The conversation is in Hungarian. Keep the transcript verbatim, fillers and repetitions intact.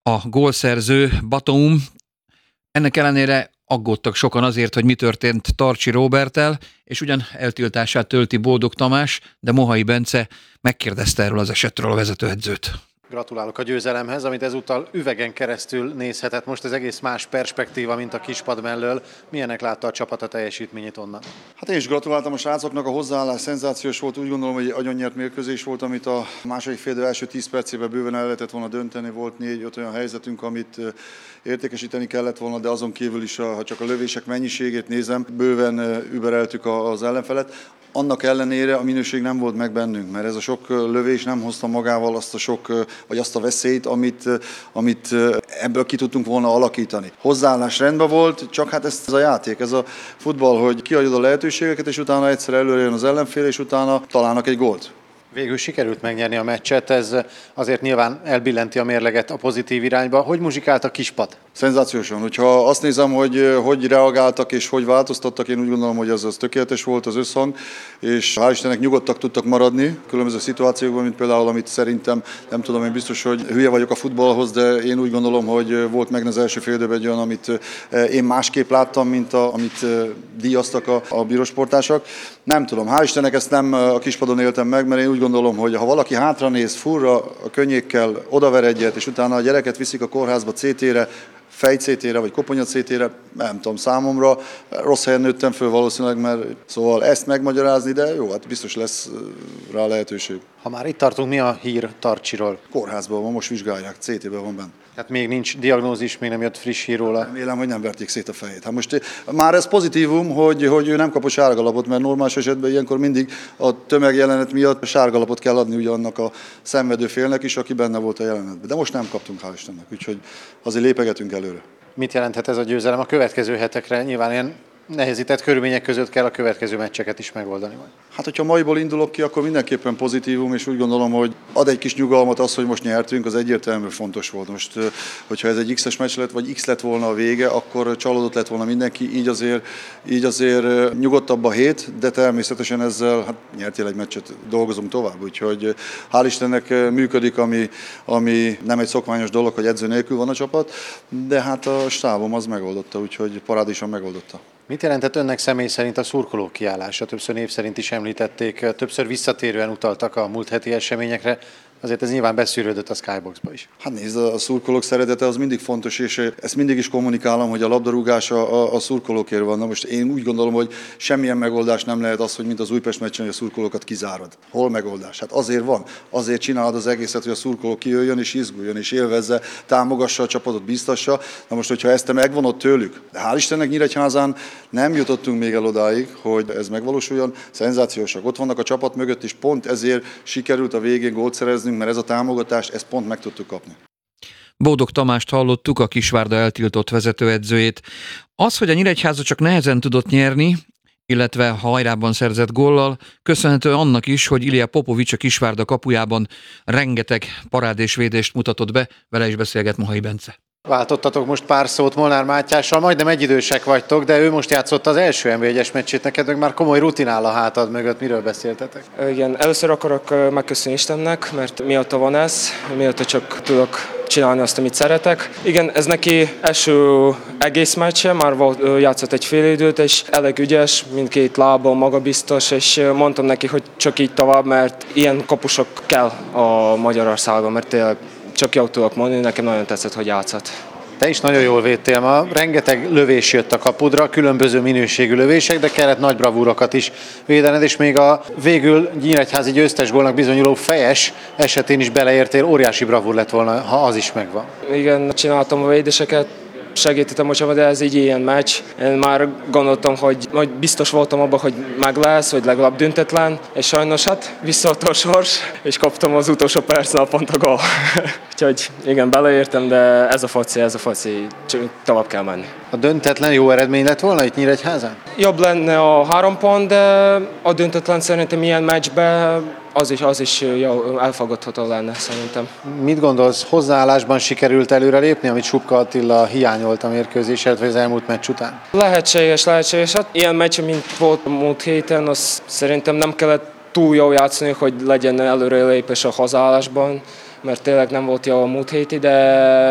a gólszerző Batum. Ennek ellenére aggódtak sokan azért, hogy mi történt Tarcsi Róberttel, és ugyan eltiltását tölti Boldog Tamás, de Mohai Bence megkérdezte erről az esetről a vezetőedzőt. Gratulálok a győzelemhez, amit ezúttal üvegen keresztül nézhetett. Most ez egész más perspektíva, mint a kispad mellől. Milyenek látta a csapat a teljesítményét onnan? Hát én is gratuláltam a srácoknak, a hozzáállás szenzációs volt. Úgy gondolom, hogy egy agyonnyert mérkőzés volt, amit a második fél első tíz percében bőven el lehetett volna dönteni. Volt négy-öt olyan helyzetünk, amit értékesíteni kellett volna, de azon kívül is, ha csak a lövések mennyiségét nézem, bőven übereltük az ellenfelet. Annak ellenére a minőség nem volt meg bennünk, mert ez a sok lövés nem hozta magával azt a sok, vagy azt a veszélyt, amit, amit ebből ki tudtunk volna alakítani. Hozzáállás rendben volt, csak hát ez, ez a játék, ez a futball, hogy kiadod a lehetőségeket, és utána egyszer előre jön az ellenfél, és utána találnak egy gólt. Végül sikerült megnyerni a meccset, ez azért nyilván elbillenti a mérleget a pozitív irányba. Hogy muzsikált a kispad? Szenzációsan. Hogyha azt nézem, hogy hogy reagáltak és hogy változtattak, én úgy gondolom, hogy az, az tökéletes volt az összhang, és hál' Istennek nyugodtak tudtak maradni különböző szituációkban, mint például, amit szerintem, nem tudom, én biztos, hogy hülye vagyok a futballhoz, de én úgy gondolom, hogy volt meg az első fél időben egy olyan, amit én másképp láttam, mint a, amit díjaztak a, a bírósportársak. Nem tudom, hál' Istennek ezt nem a kispadon éltem meg, mert én úgy gondolom, hogy ha valaki hátranéz, furra a könnyékkel, odaver egyet, és utána a gyereket viszik a kórházba cé té-re, fej cé té-re vagy koponya cé té-re, nem tudom, számomra rossz helyen nőttem föl valószínűleg, mert szóval ezt megmagyarázni, de jó, hát biztos lesz rá lehetőség. Ha már itt tartunk, mi a hír Tarcsiról? Kórházban van, most vizsgálják, cé té-ben van benne. Tehát még nincs diagnózis, még nem jött friss hír róla. Remélem, hogy nem verték szét a fejét. Hát most már ez pozitívum, hogy, hogy ő nem kapott sárgalapot, mert normális esetben ilyenkor mindig a tömegjelenet miatt sárgalapot kell adni ugye annak a szenvedő félnek is, aki benne volt a jelenetben. De most nem kaptunk, hál' Istennek, úgyhogy azért lépegetünk előre. Mit jelenthet ez a győzelem a következő hetekre? Nyilván ilyen nehezített körülmények között kell a következő meccseket is megoldani. Hát, hogyha maiból indulok ki, akkor mindenképpen pozitívum, és úgy gondolom, hogy ad egy kis nyugalmat az, hogy most nyertünk, az egyértelműen fontos volt. Most, hogyha ez egy X-es meccs lett, vagy X lett volna a vége, akkor csalódott lett volna mindenki, így azért, így azért nyugodtabb a hét, de természetesen ezzel hát nyertél egy meccset, dolgozunk tovább, úgyhogy hál' Istennek működik, ami, ami nem egy szokványos dolog, hogy edző nélkül van a csapat, de hát a stábom az megoldotta, úgyhogy parádésan megoldotta. Mit jelentett önnek személy szerint a szurkolók kiállása? Többször név szerint is említették, többször visszatérően utaltak a múlt heti eseményekre. Azért ez nyilván beszűrődött a Skyboxba is. Hát nézd, a szurkolók szeretete az mindig fontos, és ezt mindig is kommunikálom, hogy a labdarúgás a, a, a szurkolókért van. Na most én úgy gondolom, hogy semmilyen megoldás nem lehet az, hogy mint az Újpest meccsen, hogy a szurkolókat kizárod. Hol megoldás? Hát azért van. Azért csinálod az egészet, hogy a szurkoló kijöjjön és izguljon és élvezze, támogassa a csapatot, biztassa. Na most, hogyha ezt te megvonod tőlük, de hál' Istennek Nyíregyházán nem jutottunk még el odáig, hogy ez megvalósuljon. Szenzációsak. Ott vannak a csapat mögött, és pont ezért sikerült a végén gólt szerezni, mert ez a támogatást, ezt pont meg tudtuk kapni. Boldog Tamást hallottuk, a Kisvárda eltiltott vezetőedzőjét. Az, hogy a Nyíregyháza csak nehezen tudott nyerni, illetve hajrában szerzett góllal, köszönhető annak is, hogy Ilija Popovics a Kisvárda kapujában rengeteg parádésvédést mutatott be, vele is beszélget Mohai Bence. Váltottatok most pár szót Molnár Mátyással, majdnem egyidősek vagytok, de ő most játszott az első en bé egyes meccsét, neked meg már komoly rutin áll a hátad mögött, miről beszéltetek? Igen, először akarok megköszönni Istennek, mert miatta van ez, miatta csak tudok csinálni azt, amit szeretek. Igen, ez neki első egész meccse, már volt, játszott egy fél időt, és elég ügyes, mindkét lábon magabiztos, és mondtam neki, hogy csak így tovább, mert ilyen kapusok kell a Magyarországon, mert tényleg csak jót tudok mondani, nekem nagyon tetszett, hogy játszott. Te is nagyon jól védtél ma, rengeteg lövés jött a kapudra, különböző minőségű lövések, de kellett nagy bravúrokat is védened, és még a végül nyíregyházi győztes gólnak bizonyuló fejes esetén is beleértél, óriási bravúr lett volna, ha az is megvan. Igen, csináltam a védéseket, segítettem a csapat, de ez így ilyen meccs. Én már gondoltam, hogy, hogy biztos voltam abban, hogy meg lesz, vagy legalább döntetlen, és sajnos hát visszaadta a sors, és kaptam az utolsó percnál pont a gól. Úgyhogy igen, beleértem, de ez a foci, ez a foci, csak tovább kell menni. A döntetlen jó eredmény lett volna itt Nyíregyházán? Jobb lenne a három pont, de a döntetlen szerintem ilyen meccsben az is, az is jó, elfogadható lenne szerintem. Mit gondolsz, hozzáállásban sikerült előrelépni, amit Supka Attila hiányolt a mérkőzésen, vagy az elmúlt meccs után? Lehetséges, lehetséges. Hát ilyen meccs, mint volt múlt héten, az szerintem nem kellett túl jól játszani, hogy legyen előrelépés a hozzáállásban, mert tényleg nem volt jó a múlt héti, de